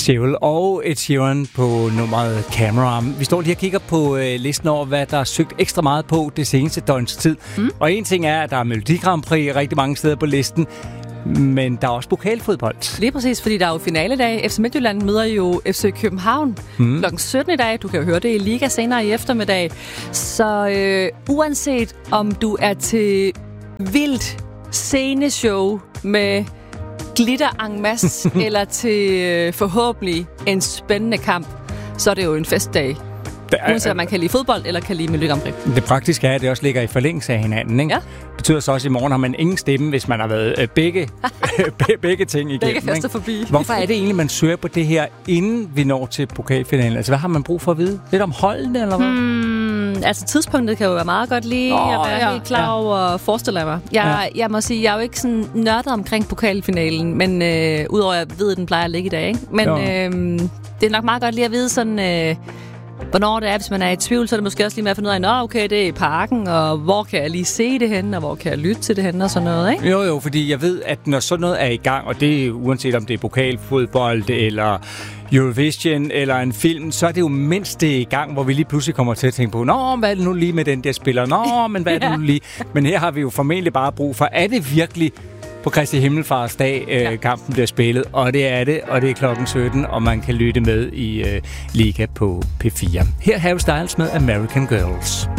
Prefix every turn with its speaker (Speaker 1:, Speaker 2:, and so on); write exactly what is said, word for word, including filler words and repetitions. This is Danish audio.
Speaker 1: Sheryl og Ed Sheeran på nummeret Camera. Vi står lige og kigger på øh, listen over, hvad der er søgt ekstra meget på det seneste døgns tid. Mm. Og en ting er, at der er Melodi Grand Prix rigtig mange steder på listen, men der er også pokalfodbold.
Speaker 2: Lige præcis, fordi der er jo finaledag. F C Midtjylland møder jo F C København mm. klokken sytten i dag. Du kan jo høre det i Liga senere i eftermiddag. Så øh, uanset om du er til vildt sceneshow med glitter en masse, eller til øh, forhåbentlig en spændende kamp, så er det jo en festdag. Uanset om man kan lide fodbold, eller kan lide Melodi Grand Prix.
Speaker 1: Det praktiske er, at det også ligger i forlængelse af hinanden, ikke? Ja. Det betyder så også, at i morgen har man ingen stemme, hvis man har været øh, begge, begge ting igennem.
Speaker 2: Begge fester forbi.
Speaker 1: Hvorfor er det egentlig, man søger på det her, inden vi når til pokalfinalen? Altså, hvad har man brug for at vide? Lidt om holdene, eller hvad?
Speaker 2: Hmm, altså, tidspunktet kan jo være meget godt lige oh, at være ja, helt klar over ja. forestiller mig. Jeg, ja. jeg må sige, jeg er jo ikke sådan nørdet omkring pokalfinalen, men øh, udover at jeg ved, at den plejer at ligge i dag, ikke? Men øh, det er nok meget godt lige at vide sådan... Øh, hvornår det er, hvis man er i tvivl, så er det måske også lige med at finde ud af, nå okay, det er i parken, og hvor kan jeg lige se det henne, og hvor kan jeg lytte til det henne, og sådan noget, ikke?
Speaker 1: Jo, jo, fordi jeg ved, at når sådan noget er i gang, og det er uanset om det er pokalfodbold, eller Eurovision, eller en film, så er det jo mindst det i gang, hvor vi lige pludselig kommer til at tænke på, nå, hvad er det nu lige med den der spiller? Nå, men hvad er det nu lige? Men her har vi jo formentlig bare brug for, er det virkelig på Kristi Himmelfarts dag, øh, ja. kampen bliver spillet, og det er det, og det er klokken sytten, og man kan lytte med i øh, Liga på P fire. Her Harry Styles med American Girls.